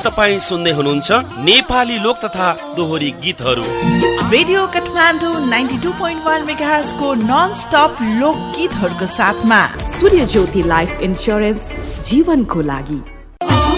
तपाईँ सुन्दै हुनुहुन्छ नेपाली लोक तथा दोहोरी गीतहरू। रेडियो काठमाडौँ 92.1 मेगाहर्ज को नन स्टप लोक गीतहरूको साथमा सूर्य ज्योति लाइफ इन्स्योरेन्स जीवनको लागि।